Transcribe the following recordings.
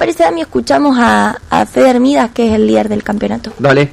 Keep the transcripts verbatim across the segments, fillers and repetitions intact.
parece, Dami, escuchamos a, a Feder Midas, que es el líder del campeonato. Dale.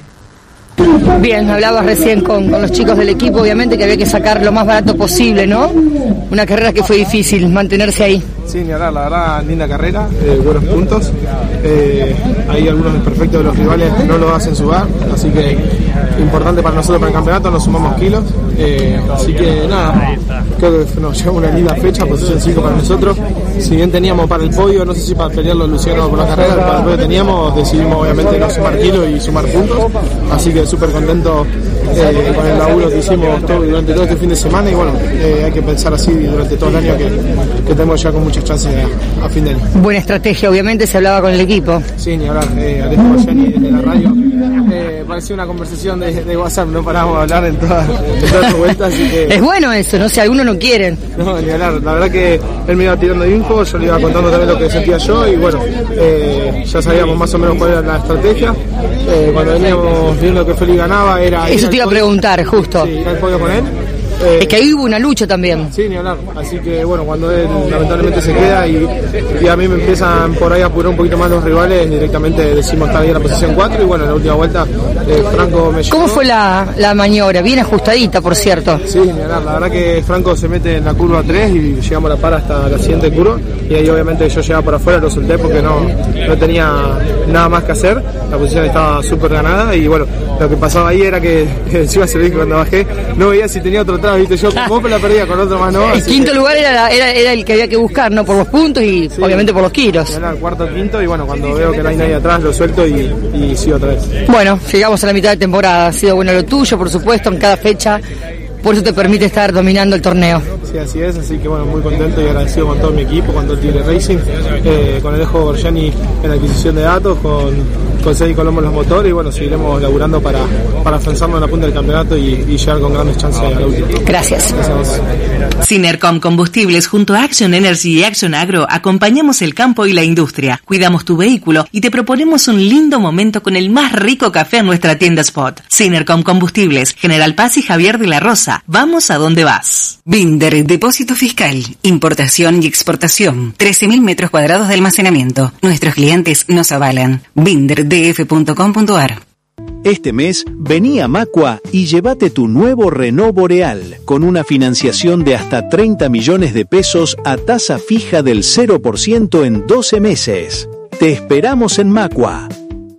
Bien, hablabas recién con, con los chicos del equipo, obviamente que había que sacar lo más barato posible, ¿no? Una carrera que fue difícil mantenerse ahí. Sí, ni hablar, la verdad, linda carrera, eh, buenos puntos. Eh, hay algunos desperfectos de los rivales que no lo hacen sudar, así que importante para nosotros para el campeonato, nos sumamos kilos. Eh, así que nada, creo que nos lleva una linda fecha, posición cinco para nosotros. Si bien teníamos para el podio, no sé si para pelearlo Luciano por la carrera, para el podio teníamos, decidimos obviamente no sumar kilos y sumar puntos. Así que súper contento eh, con el laburo que hicimos todo, durante todo este fin de semana y bueno, eh, hay que pensar así durante todo el año que, que tenemos ya con muchas chances a, a fin de año. Buena estrategia, obviamente se hablaba con el equipo. Sí, ni hablar, eh, Alejo Marciani de la radio, eh, parecía una conversación de, de WhatsApp, no parábamos de hablar en todas toda las vueltas, así que... Es bueno eso, no sé, algunos no quieren. No, ni hablar, la verdad que él me iba tirando info, yo le iba contando también lo que sentía yo y bueno, eh, ya sabíamos más o menos cuál era la estrategia, eh, cuando veníamos viendo que Félix ganaba era... Eso te iba a preguntar, justo. Sí, ir al podio con él. Eh, es que ahí hubo una lucha también. Sí, ni hablar. Así que bueno, cuando él lamentablemente se queda y, y a mí me empiezan por ahí a apurar un poquito más los rivales, directamente decimos está bien la posición cuatro y bueno, en la última vuelta eh, Franco me llevó. ¿Cómo fue la, la maniobra? Bien ajustadita, por cierto. Sí, ni hablar. La verdad que Franco se mete en la curva tres y llegamos a la par hasta la siguiente curva y ahí obviamente yo llegaba por afuera, lo solté porque no, no tenía nada más que hacer, la posición estaba súper ganada y bueno, lo que pasaba ahí era que, que encima se ve que cuando bajé no veía si tenía otro trago, viste, yo como la perdía con otro más no. El quinto que... lugar era, la, era, era el que había que buscar, ¿no? Por los puntos y sí, obviamente por los kilos. Era el cuarto quinto y bueno, cuando veo que no hay nadie atrás lo suelto y, y sigo otra vez. Bueno, llegamos a la mitad de temporada, ha sido bueno lo tuyo, por supuesto, en cada fecha. Por eso te permite estar dominando el torneo. Sí, así es, así que bueno, muy contento y agradecido con todo mi equipo, con todo el Tigre Racing, eh, con Alejo Gorgiani en la adquisición de datos, con, con Cedi Colombo en los motores y bueno, seguiremos laburando para, para afianzarnos en la punta del campeonato y, y llegar con grandes chances a la última. Gracias. Gracias. Synercom Combustibles junto a Action Energy y Action Agro acompañamos el campo y la industria, cuidamos tu vehículo y te proponemos un lindo momento con el más rico café en nuestra tienda Spot. Synercom Combustibles, General Paz y Javier de la Rosa. Vamos a donde vas. Binder, depósito fiscal, importación y exportación, trece mil metros cuadrados de almacenamiento. Nuestros clientes nos avalan. binder d f punto com punto a r. Este mes, vení a Macua y llévate tu nuevo Renault Boreal, con una financiación de hasta treinta millones de pesos a tasa fija del cero por ciento en doce meses. Te esperamos en Macua.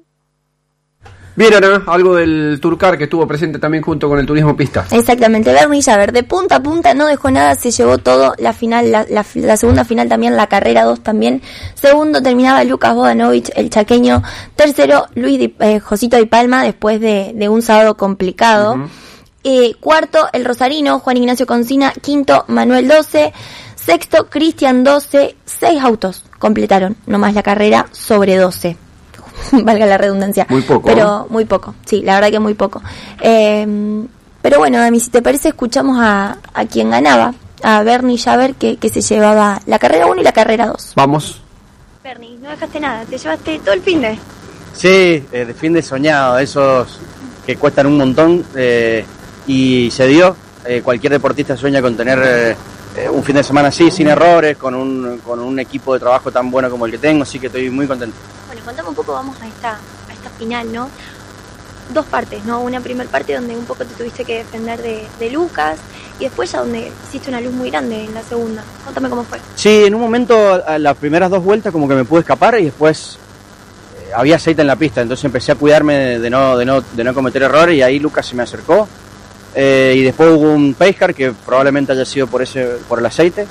Bien, Ana, algo del Tourcar que estuvo presente también junto con el turismo pista. Exactamente, Bernie Javer, de punta a punta no dejó nada, se llevó todo, la final, la, la, la segunda final también, la carrera dos también. Segundo terminaba Lucas Bodanovich, el chaqueño. Tercero, Luis Di, eh, Josito Di Palma, después de, de un sábado complicado. Uh-huh. Eh, cuarto, el rosarino, Juan Ignacio Concina. Quinto, Manuel doce. Sexto, Cristian doce. Seis autos completaron nomás la carrera sobre doce. Valga la redundancia. Muy poco. Pero muy poco, sí, la verdad que muy poco. Eh, pero bueno, Dami, si te parece, escuchamos a, a quien ganaba, a Bernie Javer, que, que se llevaba la carrera uno y la carrera dos. Vamos. Bernie, no dejaste nada, te llevaste todo el fin de... Sí, eh, de fin de soñado, esos que cuestan un montón eh, y se dio. Eh, cualquier deportista sueña con tener eh, un fin de semana así, sin errores, con un, con un equipo de trabajo tan bueno como el que tengo, así que estoy muy contento. Bueno, contame un poco, vamos a esta, a esta final, ¿no? Dos partes, ¿no? Una primera parte donde un poco te tuviste que defender de, de Lucas y después ya donde hiciste una luz muy grande en la segunda. Contame cómo fue. Sí, en un momento, a las primeras dos vueltas como que me pude escapar y después eh, había aceite en la pista, entonces empecé a cuidarme de, de, no, de, no, de no cometer errores y ahí Lucas se me acercó. Eh, y después hubo un pace car que probablemente haya sido por ese por el aceite.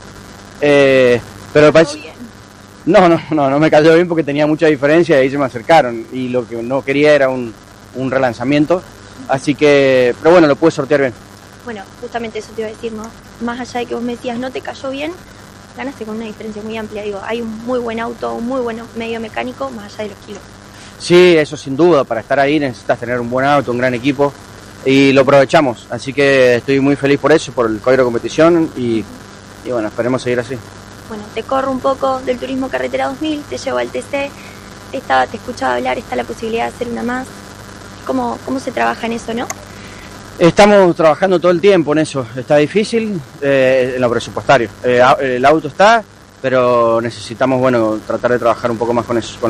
Eh, pero parece... No, no, no, no me cayó bien porque tenía mucha diferencia y ahí se me acercaron y lo que no quería era un, un relanzamiento, así que, pero bueno, lo pude sortear bien. Bueno, justamente eso te iba a decir, ¿no? Más allá de que vos me decías no te cayó bien, ganaste con una diferencia muy amplia, digo, hay un muy buen auto, un muy buen medio mecánico, más allá de los kilos. Sí, eso sin duda, para estar ahí necesitas tener un buen auto, un gran equipo y lo aprovechamos, así que estoy muy feliz por eso, por el cuadro de competición y, y bueno, esperemos seguir así. Bueno, te corro un poco del Turismo Carretera dos mil, te llevo al T C, estaba, te escuchaba hablar, está la posibilidad de hacer una más. ¿Cómo, cómo se trabaja en eso, no? Estamos trabajando todo el tiempo en eso, está difícil eh, en lo presupuestario. Eh, el auto está, pero necesitamos, bueno, tratar de trabajar un poco más con eso. Con